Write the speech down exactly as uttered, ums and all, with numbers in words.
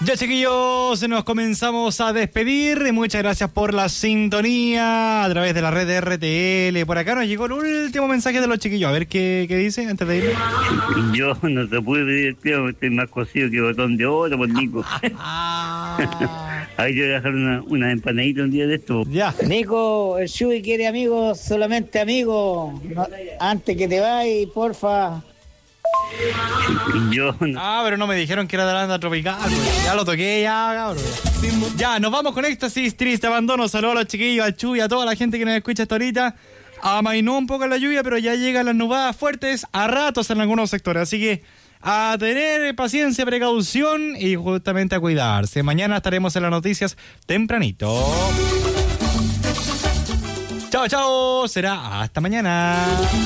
Ya, chiquillos, nos comenzamos a despedir. Muchas gracias por la sintonía a través de la red de R T L. Por acá nos llegó el último mensaje de los chiquillos. A ver qué, qué dice antes de ir. Yo no te pude pedir el tío, estoy más cocido que botón de oro, por Nico. Ahí yo voy a dejar una, una empanadita un día de esto. Ya. Nico, el Shui quiere amigos, solamente amigos. No, antes que te vayas, porfa. Yo no. Ah, pero no me dijeron que era de la banda tropical. Pues. Ya lo toqué, ya, cabrón. Ya, nos vamos con éxtasis, triste abandono. Saludos a los chiquillos, al Chuy, a toda la gente que nos escucha hasta ahorita. Amainó un poco la lluvia, pero ya llegan las nubadas fuertes a ratos en algunos sectores. Así que a tener paciencia, precaución y justamente a cuidarse. Mañana estaremos en las noticias tempranito. Chao, chao. Será hasta mañana.